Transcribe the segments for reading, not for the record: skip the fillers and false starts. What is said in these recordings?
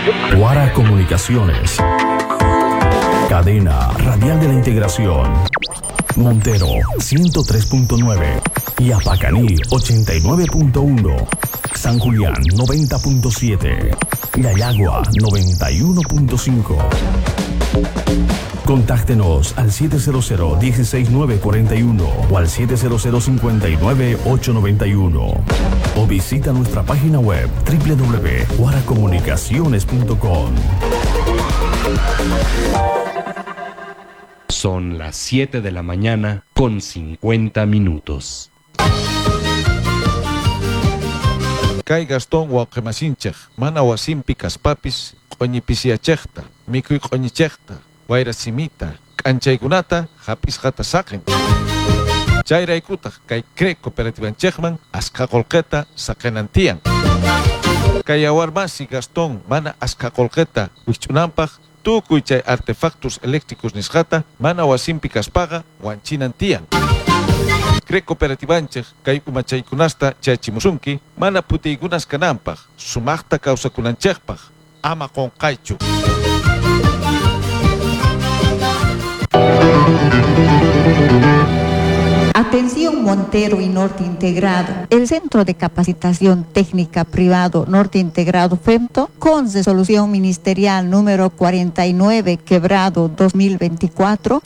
Guara Comunicaciones. Cadena Radial de la Integración. Montero 103.9. Yapacaní 89.1. San Julián 90.7. Yayagua 91.5. Contáctenos al 700-16941 o al 700-59-891 o visita nuestra página web www.guaracomunicaciones.com. Son las 7 de la mañana con 50 minutos. Kay Gastón Huauquemasinchej, mana wasimpi kaspapis, qoñipisiachejta, mikuy qoñichejta, wayrasimita, k'anchaykunata, hapis hata saqin. Chayraykutaq kay CRE Cooperativanchejman, asqa qolqeta saqenantiyan. Kay Yawarmasi Gastón, mana asqa qolqeta wich'unanpaq, tukuy chay artefactos eléctricos nisqata, mana wasimpi kaspaqa, wanchinantiyan. CRE Cooperativanchej kay umachaykunasta chayachimusunki, mana putiykunas kananpaq, sumaqta kawsakunanchejpaq, ama qonqaychu. Atención Montero y Norte Integrado. El Centro de Capacitación Técnica Privado Norte Integrado FEMTO, con resolución ministerial número 49/2024,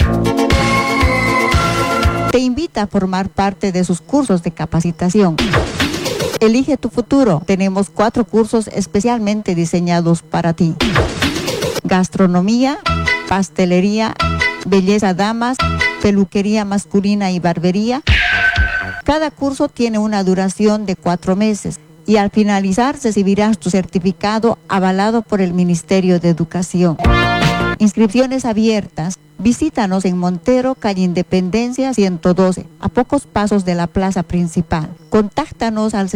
te invita a formar parte de sus cursos de capacitación. Elige tu futuro. Tenemos 4 cursos especialmente diseñados para ti: gastronomía, pastelería, belleza damas, peluquería masculina y barbería. Cada curso tiene una duración de 4 meses y al finalizar recibirás tu certificado avalado por el Ministerio de Educación. Inscripciones abiertas. Visítanos en Montero, calle Independencia 112, a pocos pasos de la plaza principal. Contáctanos al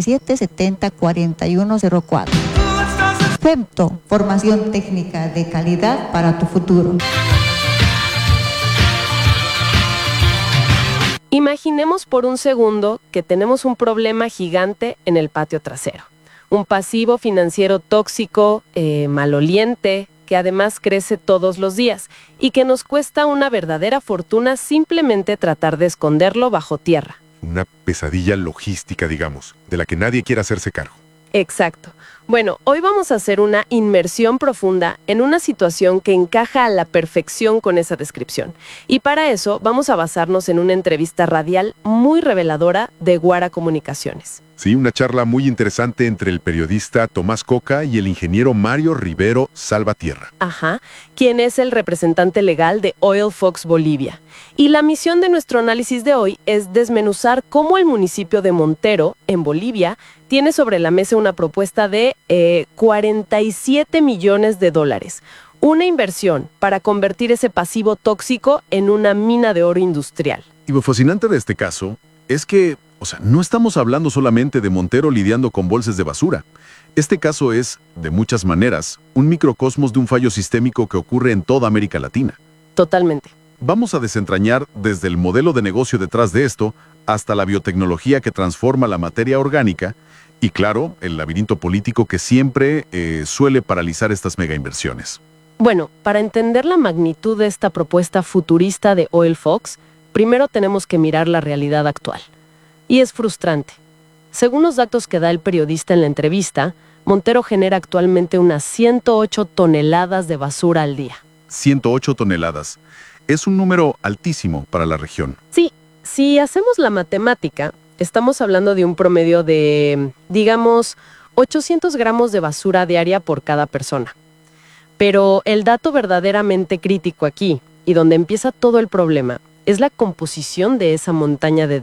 6770-4104. FEMTO, formación técnica de calidad para tu futuro. Imaginemos por un segundo que tenemos un problema gigante en el patio trasero. Un pasivo financiero tóxico, maloliente, que además crece todos los días y que nos cuesta una verdadera fortuna simplemente tratar de esconderlo bajo tierra. Una pesadilla logística, digamos, de la que nadie quiere hacerse cargo. Exacto. Bueno, hoy vamos a hacer una inmersión profunda en una situación que encaja a la perfección con esa descripción. Y para eso vamos a basarnos en una entrevista radial muy reveladora de Guara Comunicaciones. Sí, una charla muy interesante entre el periodista Tomás Coca y el ingeniero Mario Rivero Salvatierra. Ajá, quien es el representante legal de Oil Fox Bolivia. Y la misión de nuestro análisis de hoy es desmenuzar cómo el municipio de Montero, en Bolivia, tiene sobre la mesa una propuesta de 47 millones de dólares. Una inversión para convertir ese pasivo tóxico en una mina de oro industrial. Y lo fascinante de este caso es que, no estamos hablando solamente de Montero lidiando con bolsas de basura. Este caso es, de muchas maneras, un microcosmos de un fallo sistémico que ocurre en toda América Latina. Totalmente. Vamos a desentrañar desde el modelo de negocio detrás de esto hasta la biotecnología que transforma la materia orgánica y, claro, el laberinto político que siempre suele paralizar estas megainversiones. Bueno, para entender la magnitud de esta propuesta futurista de Oil Fox, primero tenemos que mirar la realidad actual. Y es frustrante. Según los datos que da el periodista en la entrevista, Montero genera actualmente unas 108 toneladas de basura al día. 108 toneladas. Es un número altísimo para la región. Sí, si hacemos la matemática, estamos hablando de un promedio de, digamos, 800 gramos de basura diaria por cada persona. Pero el dato verdaderamente crítico aquí, y donde empieza todo el problema, es la composición de esa montaña de